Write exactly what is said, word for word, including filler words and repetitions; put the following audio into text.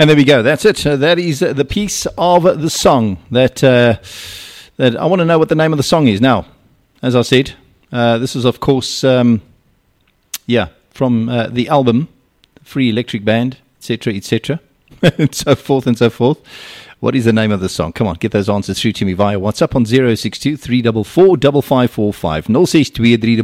And there we go. That's it. Uh, that is uh, the piece of the song that uh, that I want to know what the name of the song is now. As I said, uh, this is of course, um, yeah, from uh, the album Free Electric Band, et cetera, et cetera, and so forth and so forth. What is the name of the song? Come on, get those answers through to me via WhatsApp on zero six two three four four five five four five. zero six two three